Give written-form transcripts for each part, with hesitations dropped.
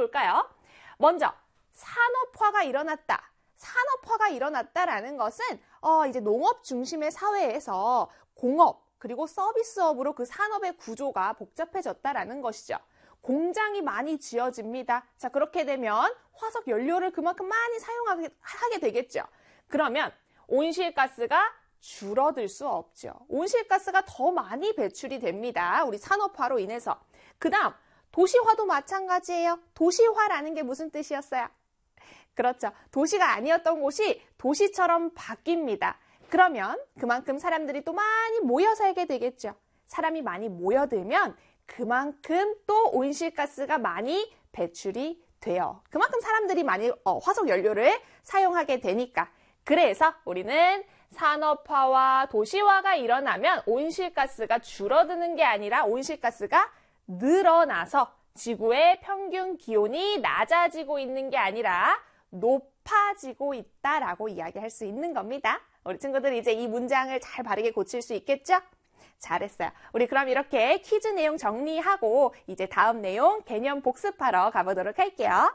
볼까요? 먼저 산업화가 일어났다. 산업화가 일어났다라는 것은 이제 농업 중심의 사회에서 공업 그리고 서비스업으로 그 산업의 구조가 복잡해졌다라는 것이죠. 공장이 많이 지어집니다. 자, 그렇게 되면 화석 연료를 그만큼 많이 사용하게 되겠죠. 그러면 온실가스가 줄어들 수 없죠. 온실가스가 더 많이 배출이 됩니다. 우리 산업화로 인해서. 그 다음 도시화도 마찬가지예요. 도시화라는 게 무슨 뜻이었어요? 그렇죠. 도시가 아니었던 곳이 도시처럼 바뀝니다. 그러면 그만큼 사람들이 또 많이 모여 살게 되겠죠. 사람이 많이 모여들면 그만큼 또 온실가스가 많이 배출이 돼요. 그만큼 사람들이 많이 화석 연료를 사용하게 되니까. 그래서 우리는 산업화와 도시화가 일어나면 온실가스가 줄어드는 게 아니라 온실가스가 늘어나서 지구의 평균 기온이 낮아지고 있는 게 아니라 높아지고 있다라고 이야기할 수 있는 겁니다. 우리 친구들 이제 이 문장을 잘 바르게 고칠 수 있겠죠? 잘했어요. 우리 그럼 이렇게 퀴즈 내용 정리하고 이제 다음 내용 개념 복습하러 가보도록 할게요.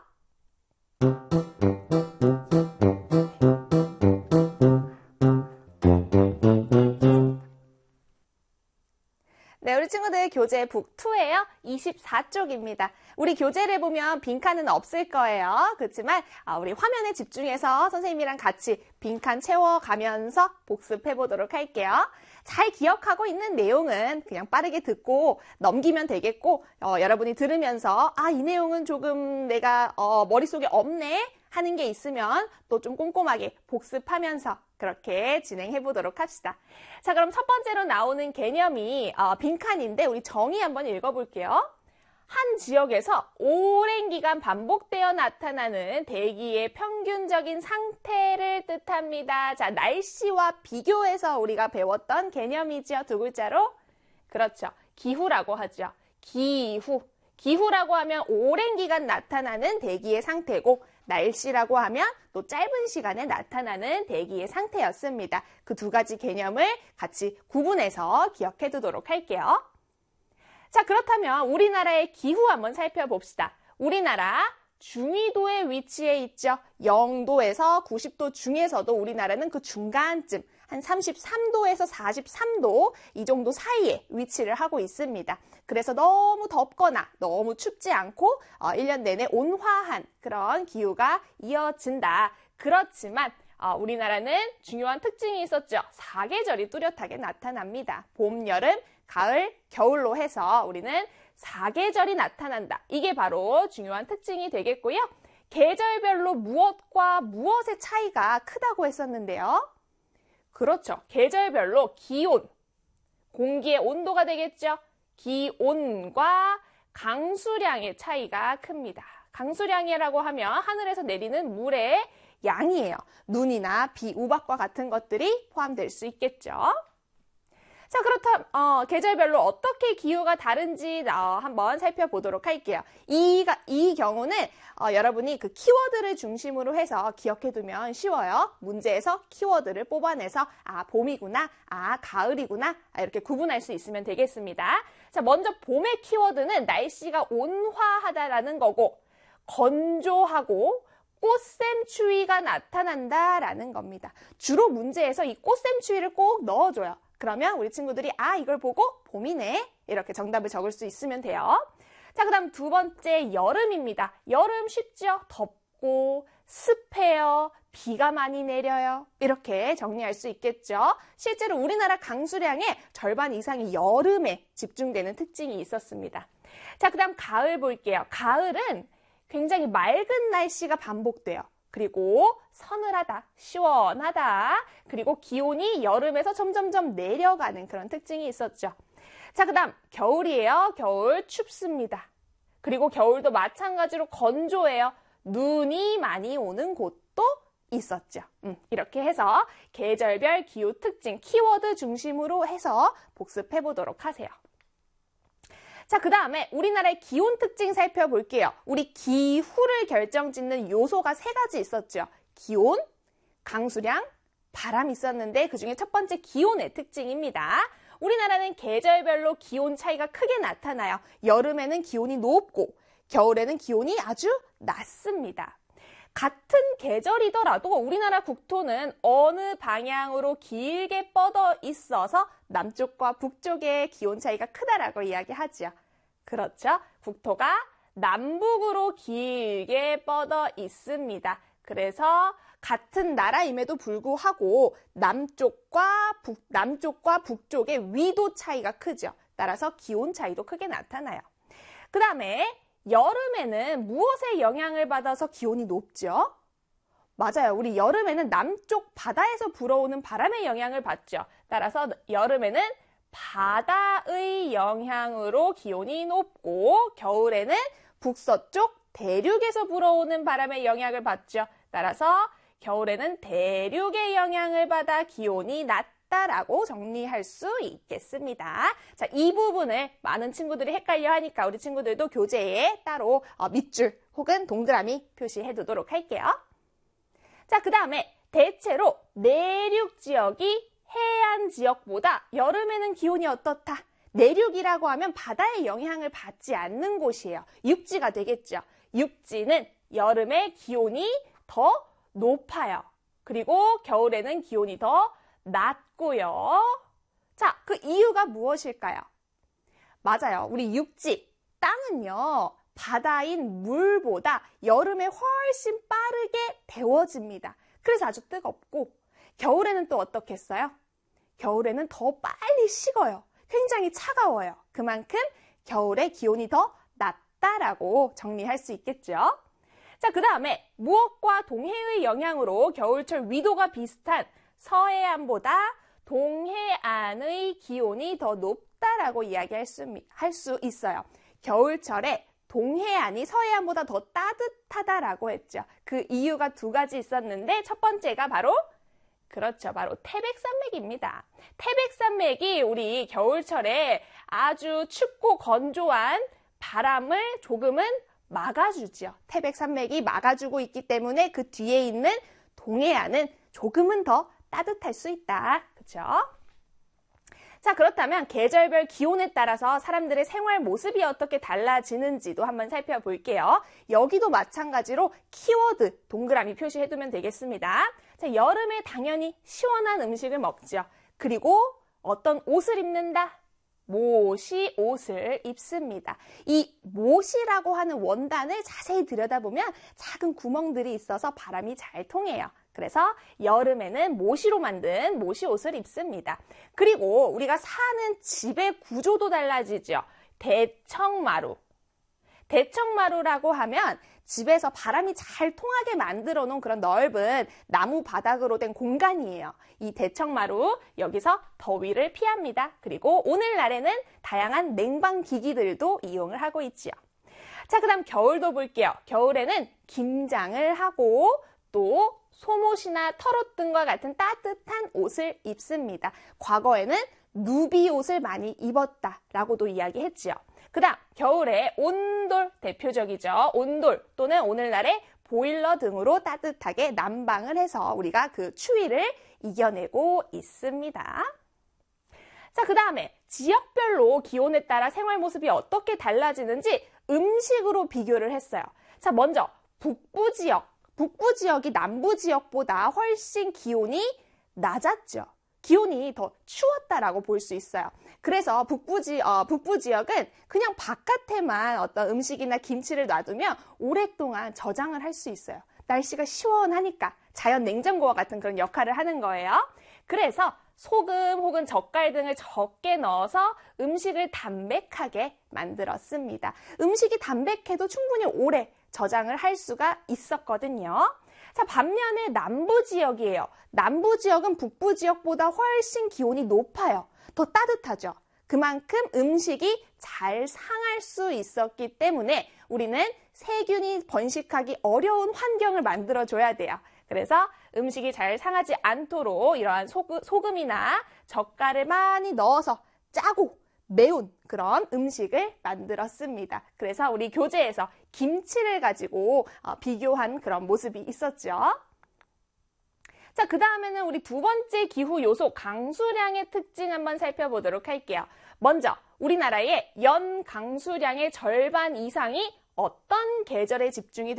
네, 우리 친구들 교재 북2예요. 24쪽입니다. 우리 교재를 보면 빈칸은 없을 거예요. 그렇지만 우리 화면에 집중해서 선생님이랑 같이 빈칸 채워가면서 복습해 보도록 할게요. 잘 기억하고 있는 내용은 그냥 빠르게 듣고 넘기면 되겠고 여러분이 들으면서 이 내용은 조금 내가 머릿속에 없네 하는 게 있으면 또 좀 꼼꼼하게 복습하면서 그렇게 진행해 보도록 합시다. 자, 그럼 첫 번째로 나오는 개념이 빈칸인데 우리 정의 한번 읽어볼게요. 한 지역에서 오랜 기간 반복되어 나타나는 대기의 평균적인 상태를 뜻합니다. 자, 날씨와 비교해서 우리가 배웠던 개념이죠. 두 글자로. 그렇죠. 기후라고 하죠. 기후. 기후라고 하면 오랜 기간 나타나는 대기의 상태고 날씨라고 하면 또 짧은 시간에 나타나는 대기의 상태였습니다. 그 두 가지 개념을 같이 구분해서 기억해 두도록 할게요. 자, 그렇다면 우리나라의 기후 한번 살펴봅시다. 우리나라 중위도에 위치해 있죠. 0도에서 90도 중에서도 우리나라는 그 중간쯤 한 33도에서 43도 이 정도 사이에 위치를 하고 있습니다. 그래서 너무 덥거나 너무 춥지 않고 1년 내내 온화한 그런 기후가 이어진다. 그렇지만 우리나라는 중요한 특징이 있었죠. 4계절이 뚜렷하게 나타납니다. 봄, 여름, 가을, 겨울로 해서 우리는 4계절이 나타난다. 이게 바로 중요한 특징이 되겠고요. 계절별로 무엇과 무엇의 차이가 크다고 했었는데요. 그렇죠. 계절별로 기온, 공기의 온도가 되겠죠. 기온과 강수량의 차이가 큽니다. 강수량이라고 하면 하늘에서 내리는 물의 양이에요. 눈이나 비, 우박과 같은 것들이 포함될 수 있겠죠. 자, 그렇다면 계절별로 어떻게 기후가 다른지 한번 살펴보도록 할게요. 이 경우는 여러분이 그 키워드를 중심으로 해서 기억해두면 쉬워요. 문제에서 키워드를 뽑아내서 봄이구나, 가을이구나 이렇게 구분할 수 있으면 되겠습니다. 자, 먼저 봄의 키워드는 날씨가 온화하다라는 거고 건조하고 꽃샘추위가 나타난다라는 겁니다. 주로 문제에서 이 꽃샘추위를 꼭 넣어줘요. 그러면 우리 친구들이 이걸 보고 봄이네 이렇게 정답을 적을 수 있으면 돼요. 자, 그 다음 두 번째 여름입니다. 여름 쉽죠? 덥고 습해요. 비가 많이 내려요. 이렇게 정리할 수 있겠죠. 실제로 우리나라 강수량의 절반 이상이 여름에 집중되는 특징이 있었습니다. 자, 그 다음 가을 볼게요. 가을은 굉장히 맑은 날씨가 반복돼요. 그리고 서늘하다, 시원하다, 그리고 기온이 여름에서 점점점 내려가는 그런 특징이 있었죠. 자, 그 다음 겨울이에요. 겨울 춥습니다. 그리고 겨울도 마찬가지로 건조해요. 눈이 많이 오는 곳도 있었죠. 이렇게 해서 계절별 기후 특징, 키워드 중심으로 해서 복습해 보도록 하세요. 자, 그 다음에 우리나라의 기온 특징 살펴볼게요. 우리 기후를 결정짓는 요소가 세 가지 있었죠. 기온, 강수량, 바람이 있었는데 그중에 첫 번째 기온의 특징입니다. 우리나라는 계절별로 기온 차이가 크게 나타나요. 여름에는 기온이 높고 겨울에는 기온이 아주 낮습니다. 같은 계절이더라도 우리나라 국토는 어느 방향으로 길게 뻗어 있어서 남쪽과 북쪽의 기온 차이가 크다라고 이야기하죠. 그렇죠. 국토가 남북으로 길게 뻗어 있습니다. 그래서 같은 나라임에도 불구하고 남쪽과 북쪽의 위도 차이가 크죠. 따라서 기온 차이도 크게 나타나요. 그 다음에 여름에는 무엇의 영향을 받아서 기온이 높죠? 맞아요. 우리 여름에는 남쪽 바다에서 불어오는 바람의 영향을 받죠. 따라서 여름에는 바다의 영향으로 기온이 높고 겨울에는 북서쪽 대륙에서 불어오는 바람의 영향을 받죠. 따라서 겨울에는 대륙의 영향을 받아 기온이 낮다라고 정리할 수 있겠습니다. 자, 이 부분을 많은 친구들이 헷갈려 하니까 우리 친구들도 교재에 따로 밑줄 혹은 동그라미 표시해 두도록 할게요. 자, 그 다음에 대체로 내륙 지역이 해안 지역보다 여름에는 기온이 어떻다? 내륙이라고 하면 바다의 영향을 받지 않는 곳이에요. 육지가 되겠죠. 육지는 여름에 기온이 더 높아요. 그리고 겨울에는 기온이 더 낮고요. 자, 그 이유가 무엇일까요? 맞아요. 우리 육지, 땅은요. 바다인 물보다 여름에 훨씬 빠르게 데워집니다. 그래서 아주 뜨겁고 겨울에는 또 어떻겠어요? 겨울에는 더 빨리 식어요. 굉장히 차가워요. 그만큼 겨울에 기온이 더 낮다라고 정리할 수 있겠죠. 자, 그 다음에 무엇과 동해의 영향으로 겨울철 위도가 비슷한 서해안보다 동해안의 기온이 더 높다라고 이야기할 수 있어요. 겨울철에 동해안이 서해안보다 더 따뜻하다라고 했죠. 그 이유가 두 가지 있었는데 첫 번째가 바로 그렇죠. 바로 태백산맥입니다. 태백산맥이 우리 겨울철에 아주 춥고 건조한 바람을 조금은 막아주죠. 태백산맥이 막아주고 있기 때문에 그 뒤에 있는 동해안은 조금은 더 따뜻할 수 있다. 그렇죠? 자, 그렇다면 계절별 기온에 따라서 사람들의 생활 모습이 어떻게 달라지는지도 한번 살펴볼게요. 여기도 마찬가지로 키워드 동그라미 표시해두면 되겠습니다. 자, 여름에 당연히 시원한 음식을 먹죠. 그리고 어떤 옷을 입는다? 모시 옷을 입습니다. 이 모시라고 하는 원단을 자세히 들여다보면 작은 구멍들이 있어서 바람이 잘 통해요. 그래서 여름에는 모시로 만든 모시 옷을 입습니다. 그리고 우리가 사는 집의 구조도 달라지죠. 대청마루. 대청마루라고 하면 집에서 바람이 잘 통하게 만들어 놓은 그런 넓은 나무 바닥으로 된 공간이에요. 이 대청마루, 여기서 더위를 피합니다. 그리고 오늘날에는 다양한 냉방기기들도 이용을 하고 있지요. 자, 그 다음 겨울도 볼게요. 겨울에는 김장을 하고 또 소못이나 털옷 등과 같은 따뜻한 옷을 입습니다. 과거에는 누비 옷을 많이 입었다라고도 이야기했지요. 그 다음 겨울에 온돌 대표적이죠. 온돌 또는 오늘날의 보일러 등으로 따뜻하게 난방을 해서 우리가 그 추위를 이겨내고 있습니다. 자, 그 다음에 지역별로 기온에 따라 생활 모습이 어떻게 달라지는지 음식으로 비교를 했어요. 자, 먼저 북부 지역이 남부 지역보다 훨씬 기온이 낮았죠. 기온이 더 추웠다라고 볼 수 있어요. 그래서 북부 지역은 그냥 바깥에만 어떤 음식이나 김치를 놔두면 오랫동안 저장을 할 수 있어요. 날씨가 시원하니까 자연 냉장고와 같은 그런 역할을 하는 거예요. 그래서 소금 혹은 젓갈 등을 적게 넣어서 음식을 담백하게 만들었습니다. 음식이 담백해도 충분히 오래 저장을 할 수가 있었거든요. 자, 반면에 남부 지역이에요. 남부 지역은 북부 지역보다 훨씬 기온이 높아요. 더 따뜻하죠. 그만큼 음식이 잘 상할 수 있었기 때문에 우리는 세균이 번식하기 어려운 환경을 만들어줘야 돼요. 그래서 음식이 잘 상하지 않도록 이러한 소금이나 젓갈을 많이 넣어서 짜고 매운 그런 음식을 만들었습니다. 그래서 우리 교재에서 김치를 가지고 비교한 그런 모습이 있었죠. 자, 그 다음에는 우리 두 번째 기후 요소 강수량의 특징 한번 살펴보도록 할게요. 먼저 우리나라의 연 강수량의 절반 이상이 어떤 계절에 집중이